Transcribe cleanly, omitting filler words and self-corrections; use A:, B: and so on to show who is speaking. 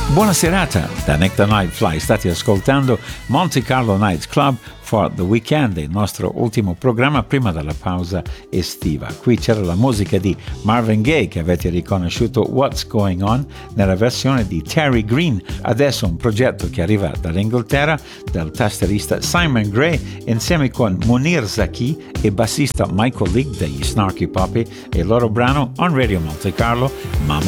A: Buona serata da Nick the Nightfly, state ascoltando Monte Carlo Night Club for the Weekend, il nostro ultimo programma prima della pausa estiva. Qui c'era la musica di Marvin Gaye che avete riconosciuto, What's Going On, nella versione di Terry Green. Adesso un progetto che arriva dall'Inghilterra del tastierista Simon Gray insieme con Munir Zaki e bassista Michael Leake degli Snarky Puppy e il loro brano on Radio Monte Carlo, Mama